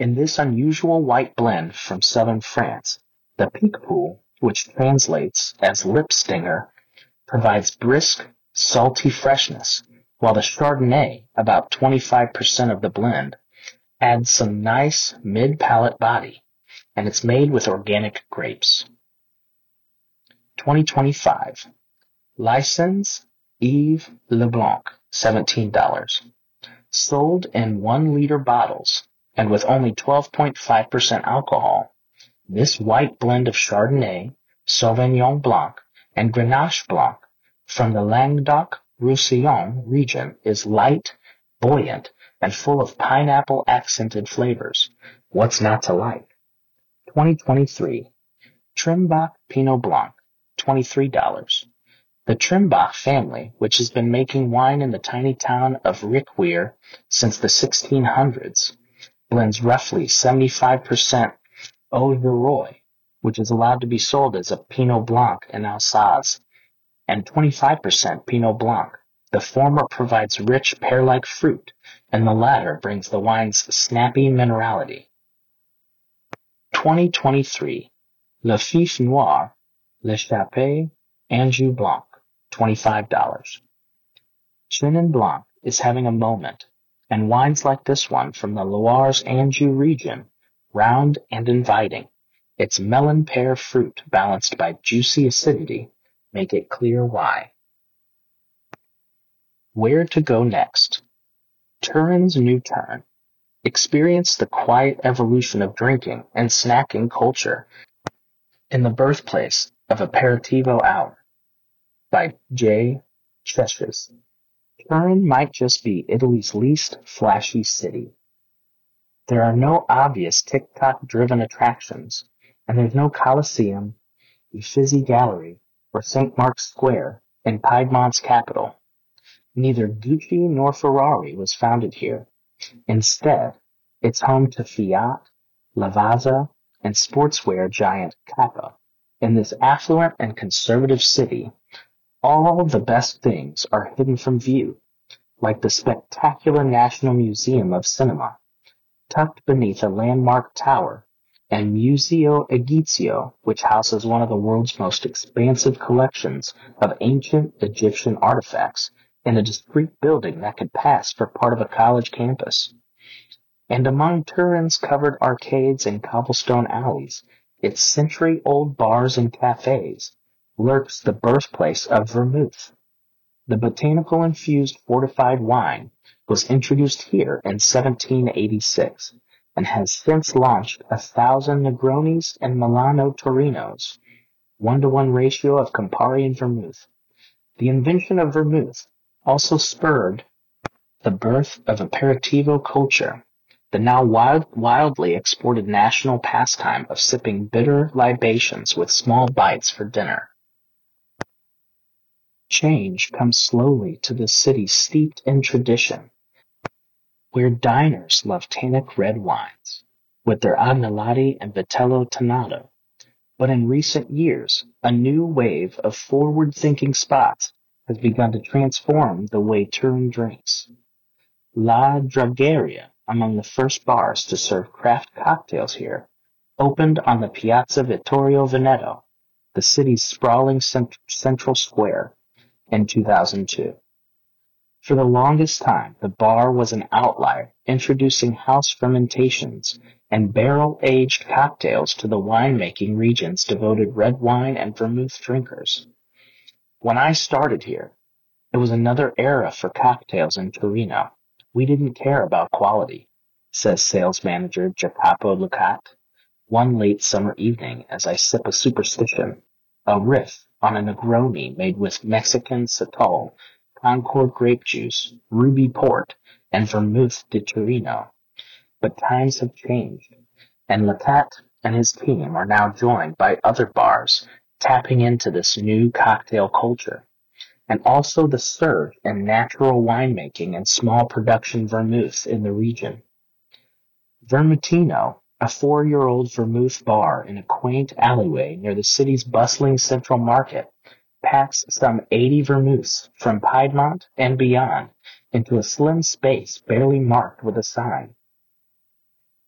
In this unusual white blend from southern France, the Picpoul, which translates as lip stinger, provides brisk, salty freshness, while the Chardonnay, about 25% of the blend, adds some nice mid-palate body, and it's made with organic grapes. 2025. License Yves Leblanc, $17. Sold in 1-liter bottles, and with only 12.5% alcohol, this white blend of Chardonnay, Sauvignon Blanc, and Grenache Blanc from the Languedoc-Roussillon region is light, buoyant, and full of pineapple-accented flavors. What's not to like? 2023. Trimbach Pinot Blanc, $23. The Trimbach family, which has been making wine in the tiny town of Ricquewihr since the 1600s, blends roughly 75% Auxerrois, which is allowed to be sold as a Pinot Blanc in Alsace, and 25% Pinot Blanc. The former provides rich pear-like fruit, and the latter brings the wine's snappy minerality. 2023. Lafite Noir, L'Échappée, Anjou Blanc, $25. Chenin Blanc is having a moment, and wines like this one from the Loire's Anjou region, round and inviting, its melon-pear fruit balanced by juicy acidity, make it clear why. Where to go next? Turin's New Turn. Experience the quiet evolution of drinking and snacking culture in the birthplace of Aperitivo Hour by J. Cheshes. Turin might just be Italy's least flashy city. There are no obvious TikTok-driven attractions, and there's no Colosseum, Uffizi Gallery, or St. Mark's Square in Piedmont's capital. Neither Gucci nor Ferrari was founded here. Instead, it's home to Fiat, Lavazza, and sportswear giant Kappa. In this affluent and conservative city, all the best things are hidden from view, like the spectacular National Museum of Cinema, tucked beneath a landmark tower, and Museo Egizio, which houses one of the world's most expansive collections of ancient Egyptian artifacts in a discrete building that could pass for part of a college campus. And among Turin's covered arcades and cobblestone alleys, its century-old bars and cafes, lurks the birthplace of vermouth. The botanical-infused fortified wine was introduced here in 1786 and has since launched 1,000 Negronis and Milano Torinos, 1-to-1 ratio of Campari and vermouth. The invention of vermouth also spurred the birth of aperitivo culture, the now wildly exported national pastime of sipping bitter libations with small bites for dinner. Change comes slowly to the city steeped in tradition, where diners love tannic red wines, with their Agnellati and Vitello Tonato. But in recent years, a new wave of forward-thinking spots has begun to transform the way Turin drinks. La Dragheria, among the first bars to serve craft cocktails here, opened on the Piazza Vittorio Veneto, the city's sprawling central square, in 2002. For the longest time, the bar was an outlier, introducing house fermentations and barrel-aged cocktails to the winemaking region's devoted red wine and vermouth drinkers. When I started here, it was another era for cocktails in Torino. We didn't care about quality, says sales manager Jacopo Lucat, one late summer evening as I sip a Superstition, a riff on a Negroni made with Mexican Sotol, Concord grape juice, ruby port, and vermouth de Torino. But times have changed, and Lucat and his team are now joined by other bars tapping into this new cocktail culture, and also the surge in natural winemaking and small production vermouths in the region. Vermutino, a 4-year-old vermouth bar in a quaint alleyway near the city's bustling central market, packs some 80 vermouths from Piedmont and beyond into a slim space barely marked with a sign.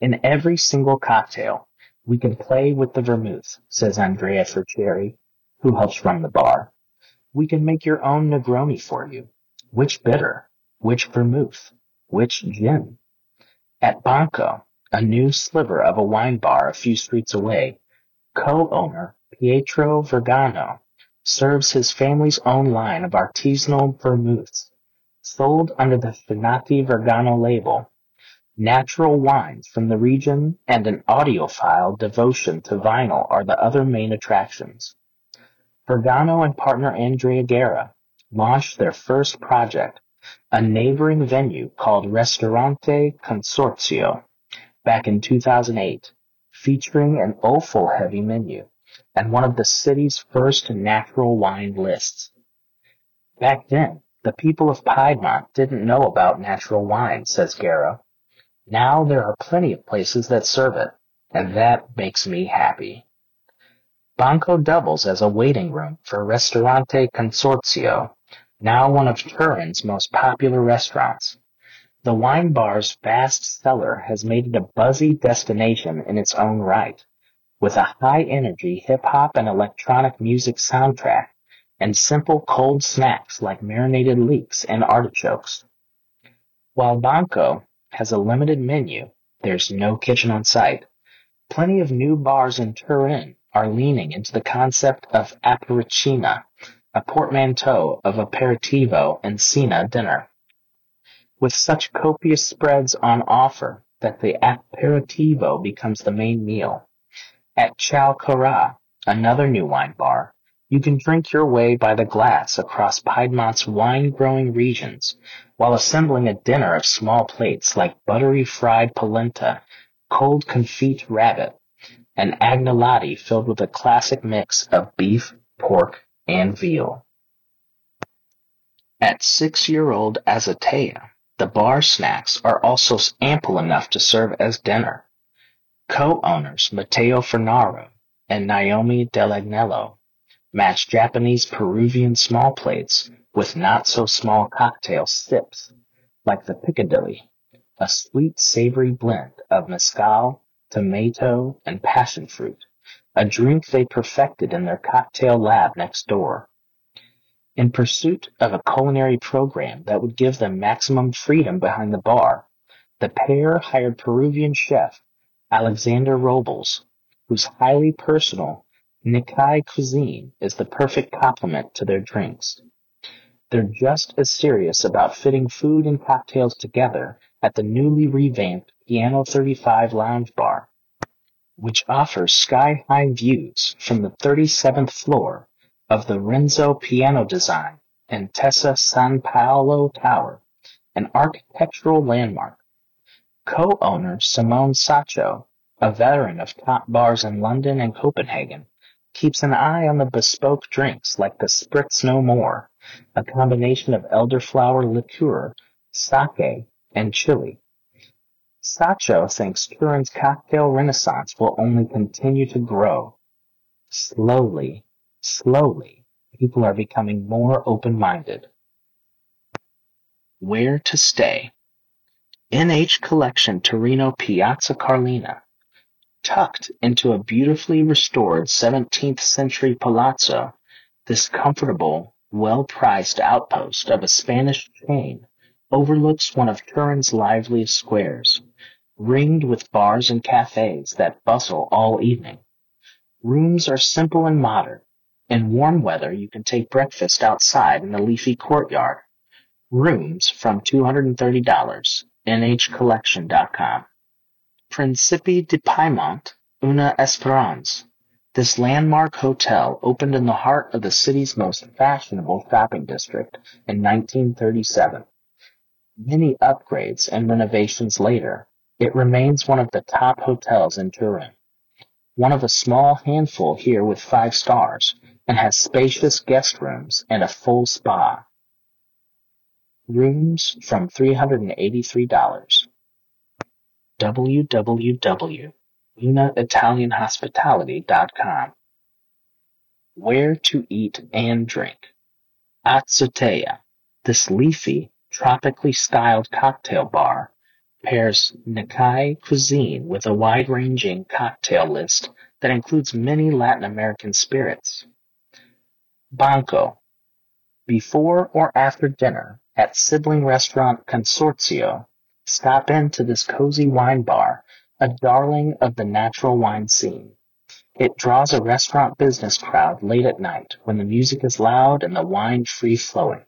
In every single cocktail, we can play with the vermouth, says Andrea Fercheri, who helps run the bar. We can make your own Negroni for you. Which bitter? Which vermouth? Which gin? At Banco, a new sliver of a wine bar a few streets away, co-owner Pietro Vergano serves his family's own line of artisanal vermouths, sold under the Finati Vergano label, natural wines from the region, and an audiophile devotion to vinyl are the other main attractions. Vergano and partner Andrea Guerra launched their first project, a neighboring venue called Ristorante Consorzio, back in 2008, featuring an offal-heavy menu and one of the city's first natural wine lists. Back then, the people of Piedmont didn't know about natural wine, says Guerra. Now there are plenty of places that serve it, and that makes me happy. Banco doubles as a waiting room for Ristorante Consorzio, now one of Turin's most popular restaurants. The wine bar's vast cellar has made it a buzzy destination in its own right, with a high-energy hip-hop and electronic music soundtrack and simple cold snacks like marinated leeks and artichokes. While Banco has a limited menu, there's no kitchen on site. Plenty of new bars in Turin are leaning into the concept of apericina, a portmanteau of aperitivo and cena dinner, with such copious spreads on offer that the aperitivo becomes the main meal. At Ciao Cara, another new wine bar, you can drink your way by the glass across Piedmont's wine-growing regions while assembling a dinner of small plates like buttery fried polenta, cold confit rabbit, and agnolotti filled with a classic mix of beef, pork, and veal. At 6-year-old Azotea, the bar snacks are also ample enough to serve as dinner. Co-owners Matteo Fernaro and Naomi Delagnello match Japanese Peruvian small plates with not-so-small cocktail sips, like the Piccadilly, a sweet savory blend of mezcal, tomato, and passion fruit, a drink they perfected in their cocktail lab next door. In pursuit of a culinary program that would give them maximum freedom behind the bar, the pair hired Peruvian chef Alexander Robles, whose highly personal Nikkei cuisine is the perfect complement to their drinks. They're just as serious about fitting food and cocktails together at the newly revamped Piano 35 Lounge Bar, which offers sky-high views from the 37th floor of the Renzo Piano Design and Tessa San Paolo Tower, an architectural landmark. Co-owner Simone Sacco, a veteran of top bars in London and Copenhagen, keeps an eye on the bespoke drinks like the Spritz No More, a combination of elderflower liqueur, sake, and chili. Sacco thinks Turin's cocktail renaissance will only continue to grow. Slowly, people are becoming more open-minded. Where to stay? NH Collection Torino Piazza Carlina. Tucked into a beautifully restored 17th century palazzo, this comfortable, well-priced outpost of a Spanish chain overlooks one of Turin's liveliest squares, ringed with bars and cafes that bustle all evening. Rooms are simple and modern. In warm weather, you can take breakfast outside in the leafy courtyard. Rooms from $230, nhcollection.com. Principi di Piemont, una Esperance. This landmark hotel opened in the heart of the city's most fashionable shopping district in 1937. Many upgrades and renovations later, it remains one of the top hotels in Turin. One of a small handful here with 5 stars, and has spacious guest rooms and a full spa. Rooms from $383. www.lunaitalianhospitality.com. Where to eat and drink. Azotea, this leafy, tropically styled cocktail bar, pairs Nikkei cuisine with a wide-ranging cocktail list that includes many Latin American spirits. Banco, before or after dinner at sibling restaurant Consorcio, stop into this cozy wine bar, a darling of the natural wine scene. It draws a restaurant business crowd late at night when the music is loud and the wine free-flowing.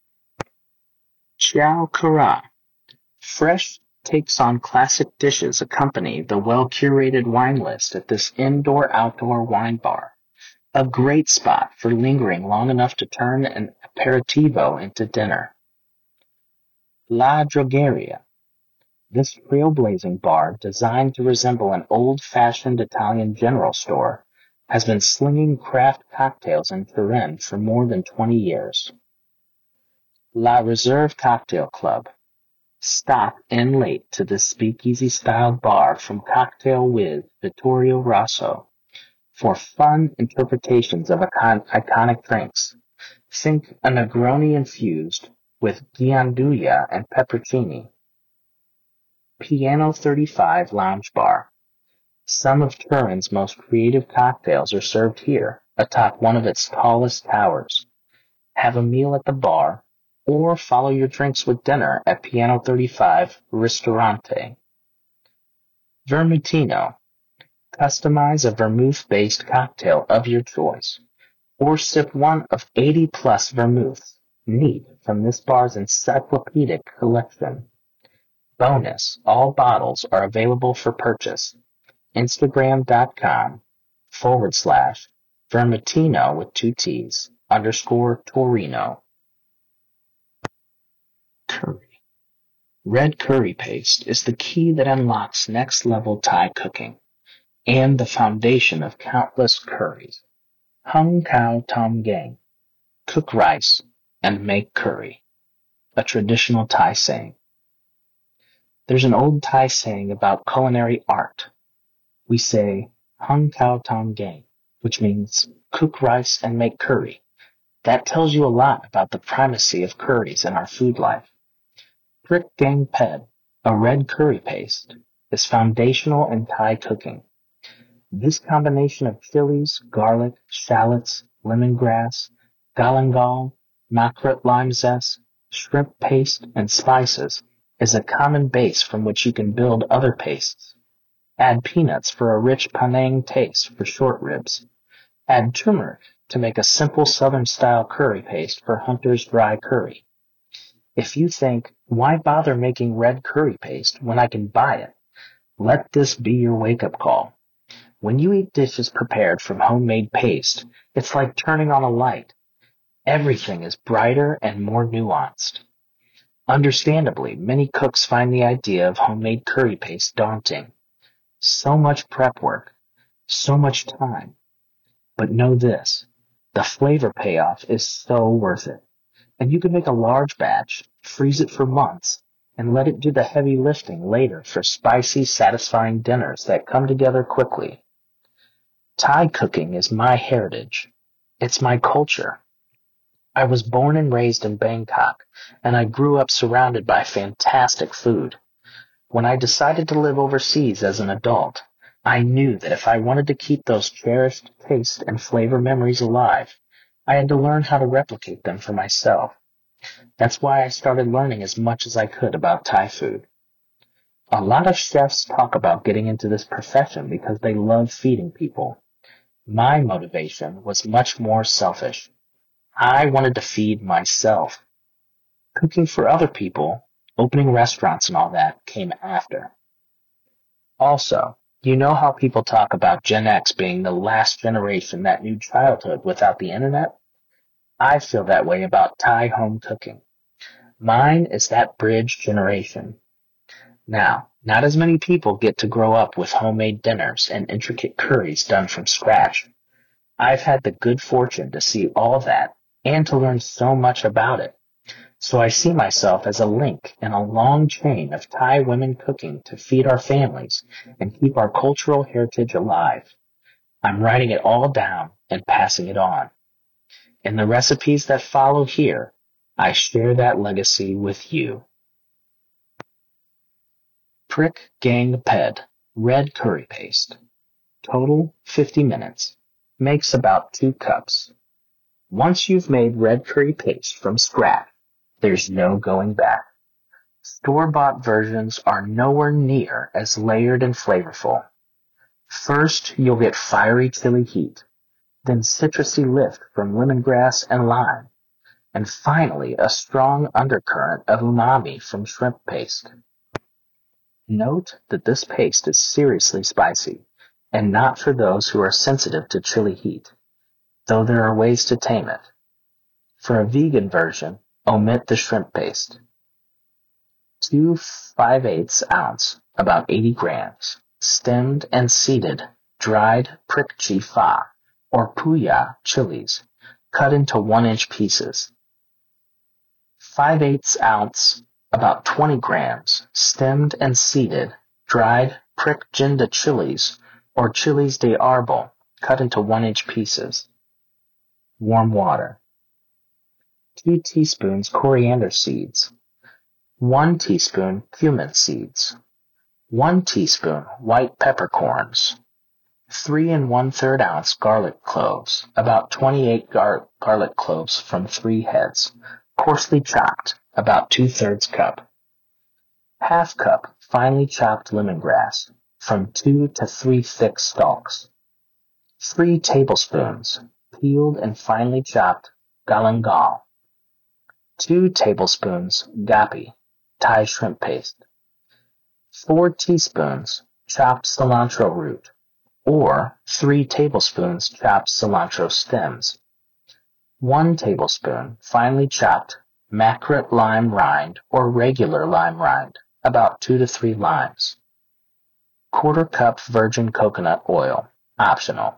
Chao Kara, fresh takes on classic dishes accompany the well-curated wine list at this indoor-outdoor wine bar. A great spot for lingering long enough to turn an aperitivo into dinner. La Drogueria, this trailblazing bar designed to resemble an old-fashioned Italian general store, has been slinging craft cocktails in Turin for more than 20 years. La Reserve Cocktail Club, stop in late to this speakeasy-style bar from Cocktail with Vittorio Rosso for fun interpretations of iconic drinks. Think a Negroni infused with Gianduja and Peppercini. Piano 35 Lounge Bar. Some of Turin's most creative cocktails are served here, atop one of its tallest towers. Have a meal at the bar, or follow your drinks with dinner at Piano 35 Ristorante. Vermutino. Customize a vermouth-based cocktail of your choice, or sip one of 80-plus vermouths, neat from this bar's encyclopedic collection. Bonus, all bottles are available for purchase. Instagram.com/Vermutino with 2 T's _Torino. Curry. Red curry paste is the key that unlocks next-level Thai cooking and the foundation of countless curries. Hung Khao Tom Gang. Cook rice and make curry. A traditional Thai saying. There's an old Thai saying about culinary art. We say Hung Khao Tom Gang, which means cook rice and make curry. That tells you a lot about the primacy of curries in our food life. Prik Gang Ped, a red curry paste, is foundational in Thai cooking. This combination of chilies, garlic, shallots, lemongrass, galangal, makrut lime zest, shrimp paste, and spices is a common base from which you can build other pastes. Add peanuts for a rich Penang taste for short ribs. Add turmeric to make a simple southern-style curry paste for Hunter's dry curry. If you think, why bother making red curry paste when I can buy it? Let this be your wake-up call. When you eat dishes prepared from homemade paste, it's like turning on a light. Everything is brighter and more nuanced. Understandably, many cooks find the idea of homemade curry paste daunting. So much prep work, so much time. But know this, the flavor payoff is so worth it. And you can make a large batch, freeze it for months, and let it do the heavy lifting later for spicy, satisfying dinners that come together quickly. Thai cooking is my heritage. It's my culture. I was born and raised in Bangkok, and I grew up surrounded by fantastic food. When I decided to live overseas as an adult, I knew that if I wanted to keep those cherished taste and flavor memories alive, I had to learn how to replicate them for myself. That's why I started learning as much as I could about Thai food. A lot of chefs talk about getting into this profession because they love feeding people. My motivation was much more selfish. I wanted to feed myself. Cooking for other people, opening restaurants and all that came after. Also, you know how people talk about Gen X being the last generation that knew childhood without the internet? I feel that way about Thai home cooking. Mine is that bridge generation. Now, not as many people get to grow up with homemade dinners and intricate curries done from scratch. I've had the good fortune to see all that and to learn so much about it. So I see myself as a link in a long chain of Thai women cooking to feed our families and keep our cultural heritage alive. I'm writing it all down and passing it on. In the recipes that follow here, I share that legacy with you. Prick Gang Ped red curry paste. Total 50 minutes. Makes about 2 cups. Once you've made red curry paste from scratch, there's no going back. Store-bought versions are nowhere near as layered and flavorful. First, you'll get fiery chili heat, then citrusy lift from lemongrass and lime, and finally a strong undercurrent of umami from shrimp paste. Note that this paste is seriously spicy, and not for those who are sensitive to chili heat, though there are ways to tame it. For a vegan version, omit the shrimp paste. 2 5/8 ounce, about 80 grams, stemmed and seeded, dried prick chifa, or puya chilies, cut into 1-inch pieces. 5/8 ounce, about 20 grams, stemmed and seeded, dried prick jinda chilies, or chilies de arbol, cut into 1-inch pieces. Warm water. 2 teaspoons coriander seeds. 1 teaspoon cumin seeds. 1 teaspoon white peppercorns. 3 1/3 ounce garlic cloves, about 28 garlic cloves from 3 heads, coarsely chopped, about 2/3 cup. Half cup finely chopped lemongrass, from 2 to 3 thick stalks. 3 tablespoons peeled and finely chopped galangal. 2 tablespoons gapi, Thai shrimp paste. 4 teaspoons chopped cilantro root, or 3 tablespoons chopped cilantro stems. 1 tablespoon finely chopped macrot lime rind or regular lime rind, about 2 to 3 limes. 1/4 cup virgin coconut oil, optional.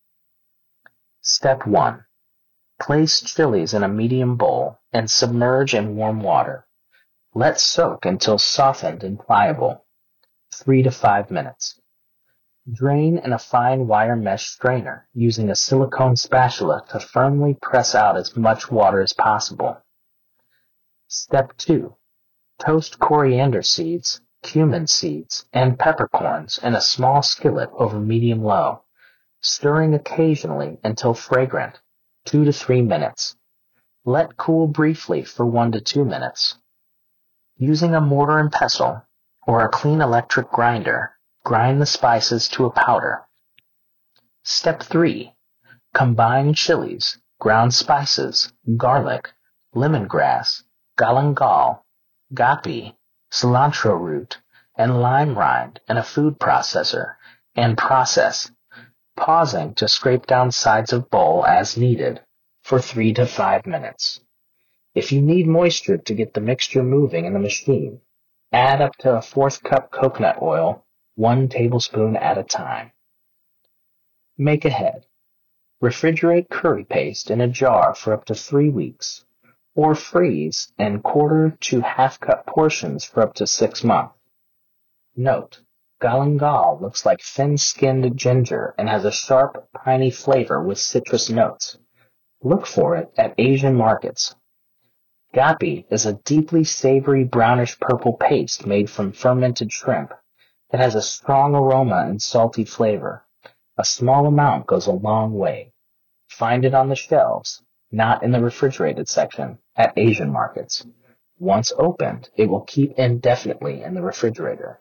Step 1. Place chilies in a medium bowl and submerge in warm water. Let soak until softened and pliable, 3 to 5 minutes. Drain in a fine wire mesh strainer using a silicone spatula to firmly press out as much water as possible. Step 2. Toast coriander seeds, cumin seeds, and peppercorns in a small skillet over medium-low, stirring occasionally until fragrant, 2 to 3 minutes. Let cool briefly for 1 to 2 minutes. Using a mortar and pestle or a clean electric grinder, grind the spices to a powder. Step 3. Combine chilies, ground spices, garlic, lemongrass, galangal, gapi, cilantro root, and lime rind in a food processor and process, pausing to scrape down sides of bowl as needed for 3 to 5 minutes. If you need moisture to get the mixture moving in the machine, add up to a 1/4 cup coconut oil, 1 tablespoon at a time. Make ahead. Refrigerate curry paste in a jar for up to 3 weeks, or freeze in 1/4 to 1/2 cup portions for up to 6 months. Note, galangal looks like thin-skinned ginger and has a sharp, piney flavor with citrus notes. Look for it at Asian markets. Gapi is a deeply savory brownish-purple paste made from fermented shrimp. It has a strong aroma and salty flavor. A small amount goes a long way. Find it on the shelves, not in the refrigerated section, at Asian markets. Once opened, it will keep indefinitely in the refrigerator.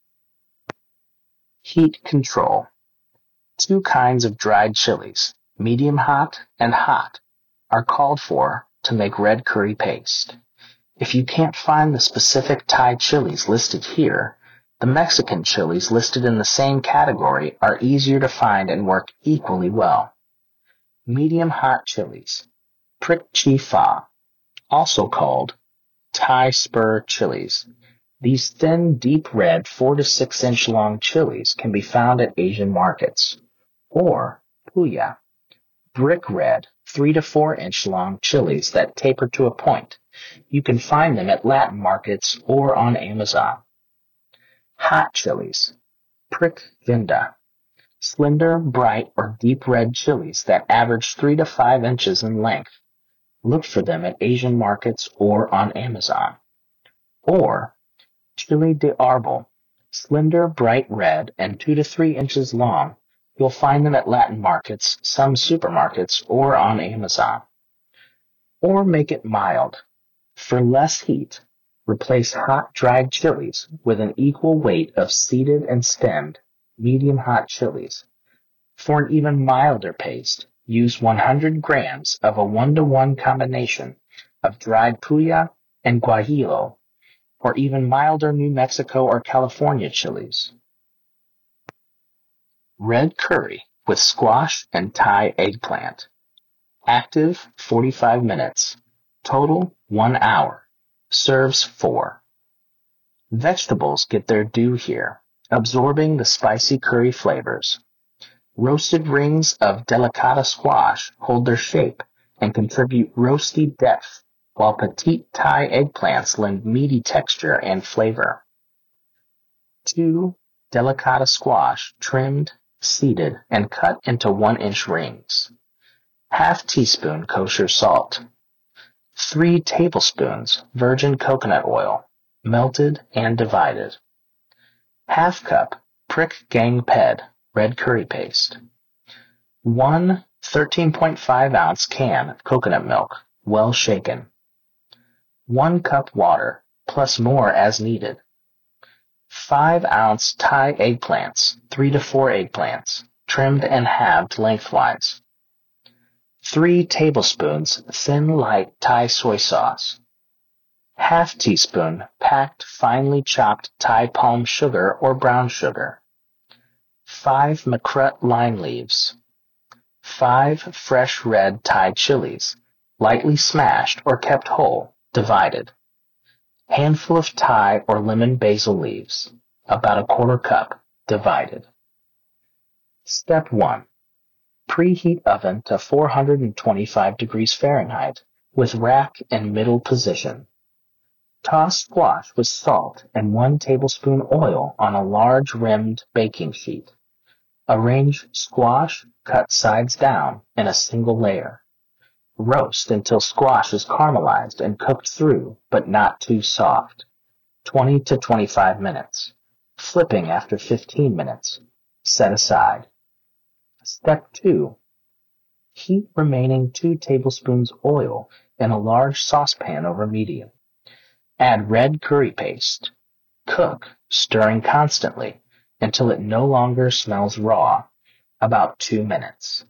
Heat control. 2 kinds of dried chilies, medium hot and hot, are called for to make red curry paste. If you can't find the specific Thai chilies listed here, the Mexican chilies listed in the same category are easier to find and work equally well. Medium hot chilies, prick chifa, also called Thai spur chilies. These thin, deep red 4 to 6 inch long chilies can be found at Asian markets. Or puya, brick red 3 to 4 inch long chilies that taper to a point. You can find them at Latin markets or on Amazon. Hot chilies, prick vinda, slender, bright, or deep red chilies that average 3 to 5 inches in length. Look for them at Asian markets or on Amazon. Or chili de arbol, Slender, bright red, and 2 to 3 inches long. You'll find them at Latin markets, some supermarkets, or on Amazon. Or make it mild. For less heat, replace hot dried chilies with an equal weight of seeded and stemmed medium hot chilies. For an even milder paste, use 100 grams of a 1-to-1 combination of dried puya and guajillo, or even milder New Mexico or California chilies. Red curry with squash and Thai eggplant. Active 45 minutes. Total 1 hour. Serves 4. Vegetables get their due here, absorbing the spicy curry flavors. Roasted rings of delicata squash hold their shape and contribute roasty depth, while petite Thai eggplants lend meaty texture and flavor. 2 delicata squash, trimmed, seeded, and cut into 1-inch rings. Half teaspoon kosher salt. 3 tablespoons virgin coconut oil, melted and divided. Half cup prick gang ped red curry paste. 1 13.5 ounce can of coconut milk, well shaken. 1 cup water, plus more as needed. 5 ounce Thai eggplants, 3 to 4 eggplants, trimmed and halved lengthwise. 3 tablespoons thin light Thai soy sauce. Half teaspoon packed finely chopped Thai palm sugar or brown sugar. 5 macrut lime leaves. 5 fresh red Thai chilies, lightly smashed or kept whole, divided. Handful of Thai or lemon basil leaves, about 1/4 cup, divided. Step 1. Preheat oven to 425 degrees Fahrenheit with rack in middle position. Toss squash with salt and 1 tablespoon oil on a large rimmed baking sheet. Arrange squash cut sides down in a single layer. Roast until squash is caramelized and cooked through, but not too soft. 20 to 25 minutes. Flipping after 15 minutes. Set aside. Step 2. Heat remaining 2 tablespoons oil in a large saucepan over medium. Add red curry paste. Cook, stirring constantly, until it no longer smells raw, about 2 minutes.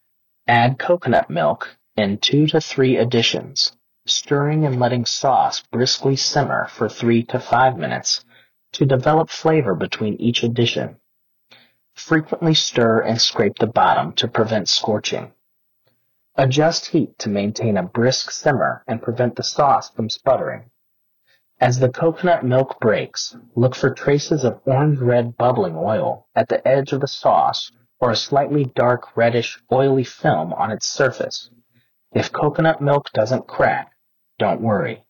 Add coconut milk in 2 to 3 additions, stirring and letting sauce briskly simmer for 3 to 5 minutes to develop flavor between each addition. Frequently stir and scrape the bottom to prevent scorching. Adjust heat to maintain a brisk simmer and prevent the sauce from sputtering. As the coconut milk breaks, look for traces of orange-red bubbling oil at the edge of the sauce or a slightly dark reddish oily film on its surface. If coconut milk doesn't crack, don't worry.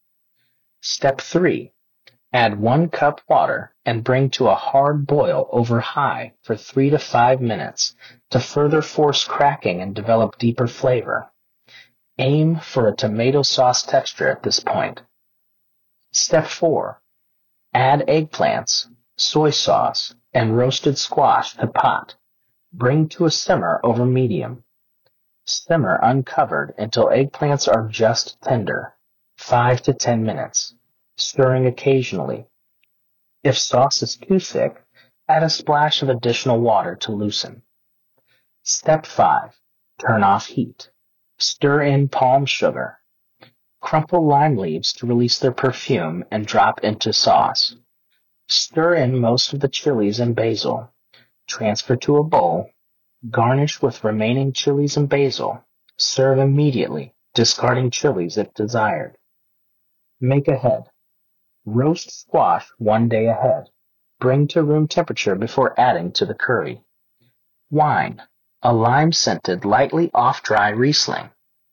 Step 3. Add 1 cup water and bring to a hard boil over high for 3 to 5 minutes to further force cracking and develop deeper flavor. Aim for a tomato sauce texture at this point. Step 4. Add eggplants, soy sauce, and roasted squash to pot. Bring to a simmer over medium. Simmer uncovered until eggplants are just tender, 5 to 10 minutes, stirring occasionally. If sauce is too thick, add a splash of additional water to loosen. Step 5. Turn off heat. Stir in palm sugar. Crumple lime leaves to release their perfume and drop into sauce. Stir in most of the chilies and basil. Transfer to a bowl. Garnish with remaining chilies and basil. Serve immediately, discarding chilies if desired. Make ahead. Roast squash 1 day ahead. Bring to room temperature before adding to the curry. Wine. A lime-scented, lightly off-dry Riesling.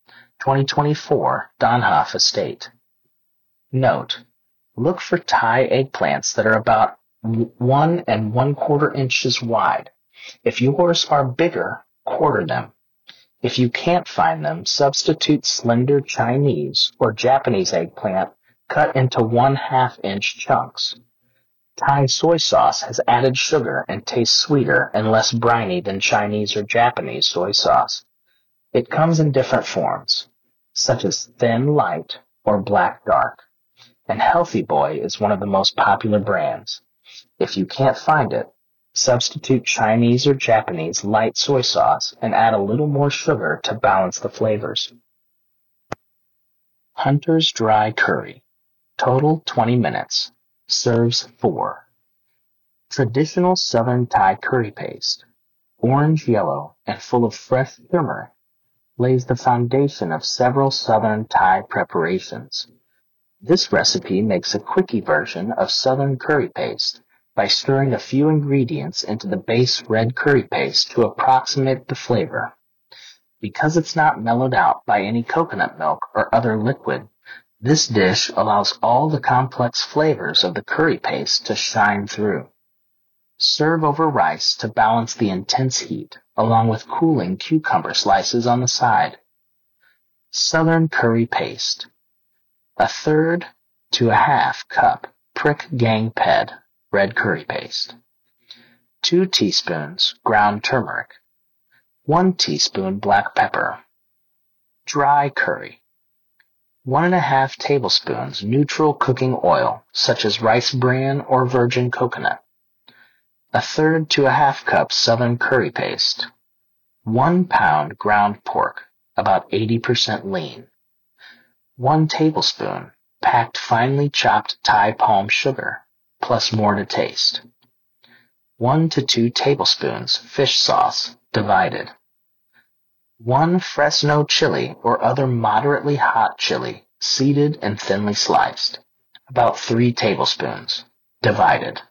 2024 Donhoff Estate. Note: look for Thai eggplants that are about 1 1/4 inches wide. If yours are bigger, quarter them. If you can't find them, substitute slender Chinese or Japanese eggplant cut into 1/2 inch chunks. Thai soy sauce has added sugar and tastes sweeter and less briny than Chinese or Japanese soy sauce. It comes in different forms, such as thin light or black dark, and Healthy Boy is one of the most popular brands. If you can't find it, substitute Chinese or Japanese light soy sauce and add a little more sugar to balance the flavors. Hunter's Dry Curry. Total 20 minutes. Serves 4. Traditional Southern Thai curry paste, orange-yellow and full of fresh turmeric, lays the foundation of several Southern Thai preparations. This recipe makes a quickie version of Southern curry paste by stirring a few ingredients into the base red curry paste to approximate the flavor. Because it's not mellowed out by any coconut milk or other liquid, this dish allows all the complex flavors of the curry paste to shine through. Serve over rice to balance the intense heat, along with cooling cucumber slices on the side. Southern curry paste. 1/3 to 1/2 cup prick gang ped red curry paste. 2 teaspoons ground turmeric. 1 teaspoon black pepper. Dry curry. 1½ tablespoons neutral cooking oil, such as rice bran or virgin coconut. 1/3 to 1/2 cup Southern curry paste. 1 pound ground pork, about 80% lean. 1 tablespoon packed finely chopped Thai palm sugar, plus more to taste. 1 to 2 tablespoons fish sauce, divided. 1 Fresno chili or other moderately hot chili, seeded and thinly sliced, about 3 tablespoons, divided.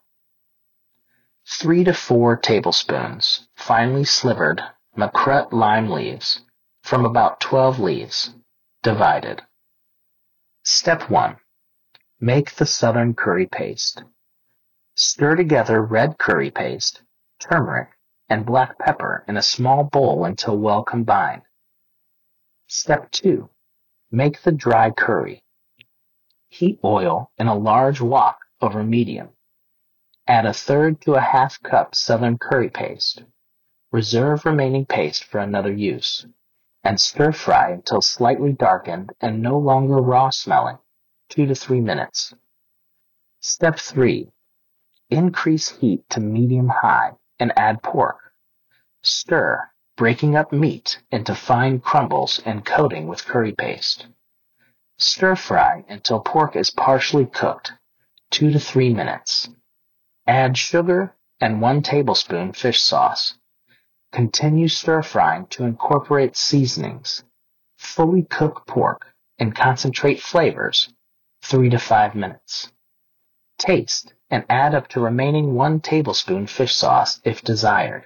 3 to 4 tablespoons finely slivered Macrut lime leaves, from about 12 leaves, divided. Step 1. Make the Southern curry paste. Stir together red curry paste, turmeric, and black pepper in a small bowl until well combined. Step 2. Make the dry curry. Heat oil in a large wok over medium. Add 1/3 to 1/2 cup Southern curry paste. Reserve remaining paste for another use, and stir fry until slightly darkened and no longer raw smelling, 2 to 3 minutes. Step 3. Increase heat to medium-high and add pork. Stir, breaking up meat into fine crumbles and coating with curry paste. Stir fry until pork is partially cooked, 2 to 3 minutes. Add sugar and 1 tablespoon fish sauce. Continue stir frying to incorporate seasonings. Fully cook pork and concentrate flavors, 3 to 5 minutes. Taste and add up to remaining 1 tablespoon fish sauce if desired.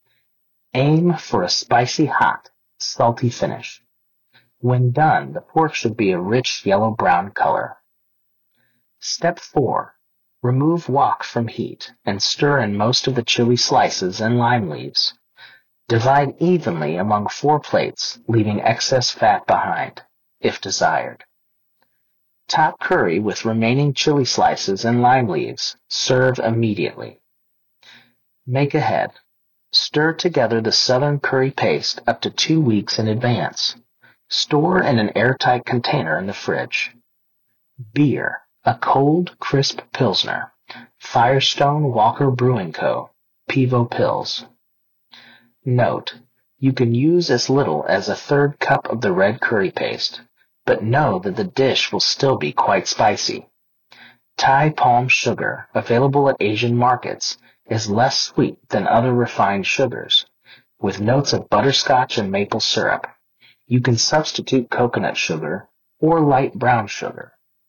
Aim for a spicy hot, salty finish. When done, the pork should be a rich yellow-brown color. Step 4. Remove wok from heat and stir in most of the chili slices and lime leaves. Divide evenly among 4 plates, leaving excess fat behind, if desired. Top curry with remaining chili slices and lime leaves. Serve immediately. Make ahead. Stir together the Southern curry paste up to 2 weeks in advance. Store in an airtight container in the fridge. Beer. A cold, crisp Pilsner. Firestone Walker Brewing Co. Pivo Pils. Note: you can use as little as 1/3 cup of the red curry paste, but know that the dish will still be quite spicy. Thai palm sugar, available at Asian markets, is less sweet than other refined sugars, with notes of butterscotch and maple syrup. You can substitute coconut sugar or light brown sugar.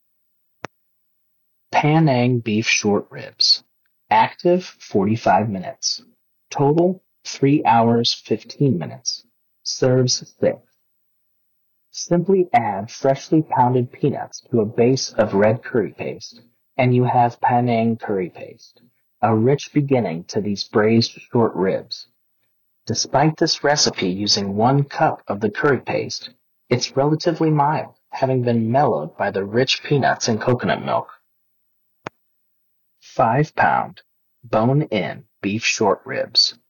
Penang beef short ribs. Active 45 minutes. Total 3 hours 15 minutes. Serves 6. Simply add freshly pounded peanuts to a base of red curry paste, and you have Penang curry paste, a rich beginning to these braised short ribs. Despite this recipe using 1 cup of the curry paste, it's relatively mild, having been mellowed by the rich peanuts and coconut milk. 5-pound bone-in beef short ribs,